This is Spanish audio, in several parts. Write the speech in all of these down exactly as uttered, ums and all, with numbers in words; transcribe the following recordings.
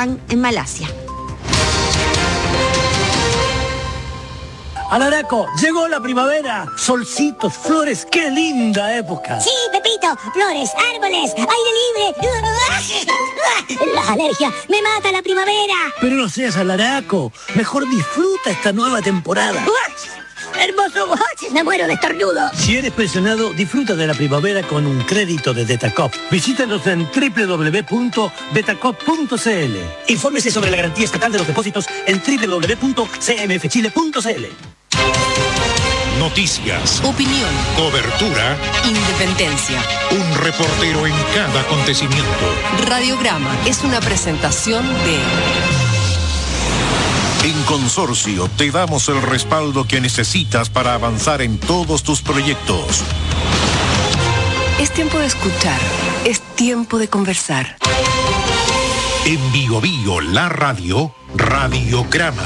Pahang en Malasia. Alaraco, llegó la primavera, solcitos, flores, qué linda época. Sí, Pepito, flores, árboles, aire libre. Las alergias, me mata la primavera. Pero no seas alaraco, mejor disfruta esta nueva temporada. Hermoso, me muero de estornudo. Si eres pensionado, disfruta de la primavera con un crédito de Betacop. Visítanos en doble u doble u doble u punto betacop punto c l. Infórmese sobre la garantía estatal de los depósitos en doble u doble u doble u punto c m f chile punto c l. Noticias, opinión, cobertura, independencia. Un reportero en cada acontecimiento. Radiograma es una presentación de... En Consorcio te damos el respaldo que necesitas para avanzar en todos tus proyectos. Es tiempo de escuchar, es tiempo de conversar. En Bio Bio, la radio, Radiograma.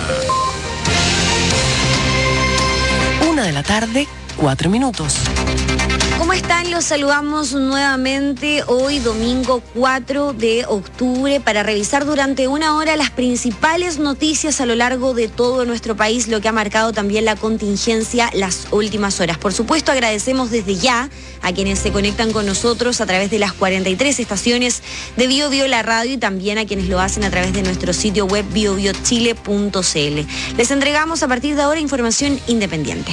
Una de la tarde, cuatro minutos. ¿Cómo están? Los saludamos nuevamente hoy, domingo cuatro de octubre, para revisar durante una hora las principales noticias a lo largo de todo nuestro país, lo que ha marcado también la contingencia las últimas horas. Por supuesto, agradecemos desde ya a quienes se conectan con nosotros a través de las cuarenta y tres estaciones de Bio Bio la radio y también a quienes lo hacen a través de nuestro sitio web bio bio chile punto c l. Les entregamos a partir de ahora información independiente.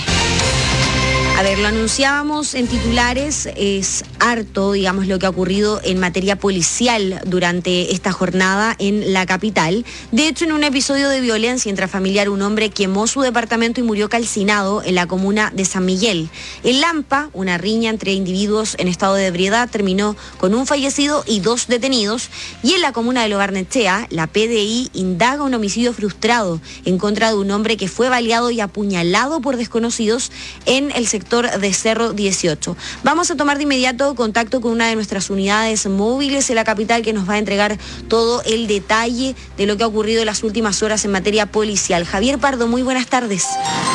A ver, lo anunciábamos en titulares, es harto, digamos, lo que ha ocurrido en materia policial durante esta jornada en la capital. De hecho, en un episodio de violencia intrafamiliar, un hombre quemó su departamento y murió calcinado en la comuna de San Miguel. En Lampa, una riña entre individuos en estado de ebriedad terminó con un fallecido y dos detenidos. Y en la comuna de Lo Barnechea, la P D I indaga un homicidio frustrado en contra de un hombre que fue baleado y apuñalado por desconocidos en el sector de Cerro dieciocho. Vamos a tomar de inmediato contacto con una de nuestras unidades móviles en la capital que nos va a entregar todo el detalle de lo que ha ocurrido en las últimas horas en materia policial. Javier Pardo, muy buenas tardes.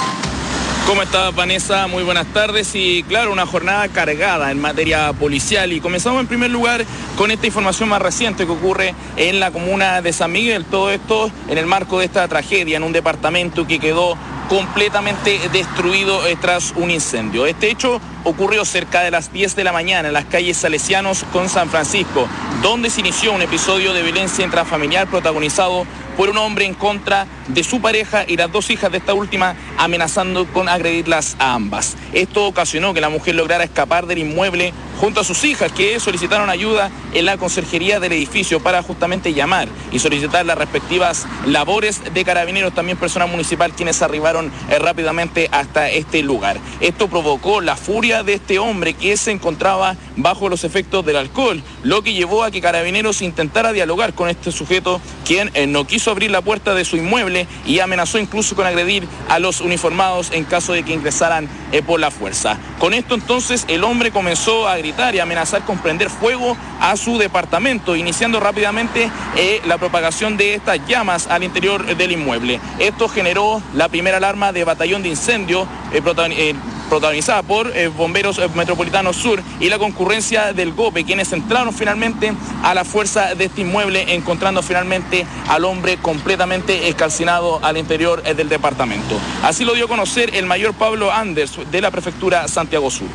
¿Cómo estás, Vanessa? Muy buenas tardes y claro, una jornada cargada en materia policial y comenzamos en primer lugar con esta información más reciente que ocurre en la comuna de San Miguel, todo esto en el marco de esta tragedia en un departamento que quedó completamente destruido tras un incendio. Este hecho ocurrió cerca de las diez de la mañana en las calles Salesianos con San Francisco, donde se inició un episodio de violencia intrafamiliar protagonizado por un hombre en contra de su pareja y las dos hijas de esta última, amenazando con agredirlas a ambas. Esto ocasionó que la mujer lograra escapar del inmueble junto a sus hijas, que solicitaron ayuda en la conserjería del edificio para justamente llamar y solicitar las respectivas labores de carabineros, también personal municipal, quienes arribaron eh, rápidamente hasta este lugar. Esto provocó la furia de este hombre que se encontraba bajo los efectos del alcohol, lo que llevó a que carabineros intentara dialogar con este sujeto, quien eh, no quiso abrir la puerta de su inmueble y amenazó incluso con agredir a los uniformados en caso de que ingresaran eh, por la fuerza. Con esto entonces el hombre comenzó a gritar y amenazar con prender fuego a su departamento, iniciando rápidamente eh, la propagación de estas llamas al interior del inmueble. Esto generó la primera alarma de batallón de incendio eh, protagonizada eh, protagonizada por eh, Bomberos eh, Metropolitanos Sur y la concurrencia del GOPE, quienes entraron finalmente a la fuerza de este inmueble, encontrando finalmente al hombre completamente calcinado al interior eh, del departamento. Así lo dio a conocer el mayor Pablo Anders de la prefectura Santiago Sur.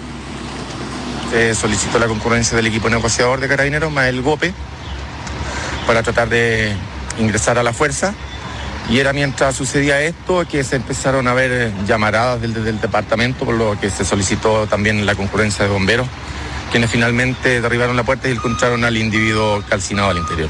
Se solicitó la concurrencia del equipo negociador de Carabineros más el GOPE para tratar de ingresar a la fuerza. Y era mientras sucedía esto que se empezaron a ver llamaradas del, del departamento, por lo que se solicitó también la concurrencia de bomberos, quienes finalmente derribaron la puerta y encontraron al individuo calcinado al interior.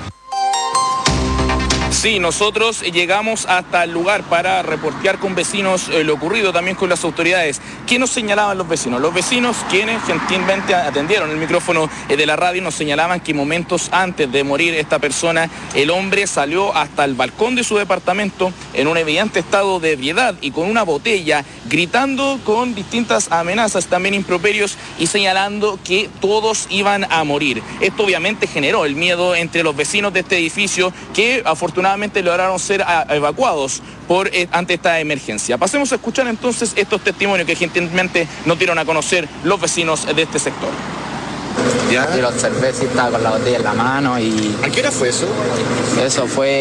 Sí, nosotros llegamos hasta el lugar para reportear con vecinos eh, lo ocurrido, también con las autoridades. ¿Qué nos señalaban los vecinos? Los vecinos, quienes gentilmente atendieron el micrófono eh, de la radio, nos señalaban que momentos antes de morir esta persona, el hombre salió hasta el balcón de su departamento en un evidente estado de ebriedad y con una botella, gritando con distintas amenazas, también improperios, y señalando que todos iban a morir. Esto obviamente generó el miedo entre los vecinos de este edificio, que afortunadamente lograron ser a, evacuados por, eh, ante esta emergencia. Pasemos a escuchar entonces estos testimonios que gentilmente nos dieron a conocer los vecinos de este sector. ¿Ya? Yo lo observé, sí, estaba con la botella en la mano y... ¿A qué hora fue eso? Eso fue